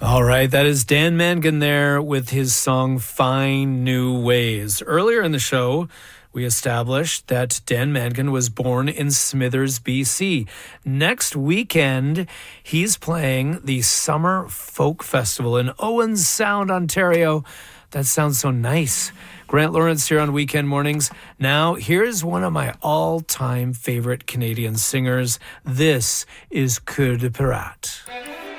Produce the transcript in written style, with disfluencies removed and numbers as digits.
All right, that is Dan Mangan there with his song Find New Ways. Earlier in the show, we established that Dan Mangan was born in Smithers, BC. Next weekend, he's playing the Summer Folk Festival in Owen Sound, Ontario. That sounds so nice. Grant Lawrence here on Weekend Mornings. Now, here's one of my all-time favorite Canadian singers. This is Coeur de Pirate.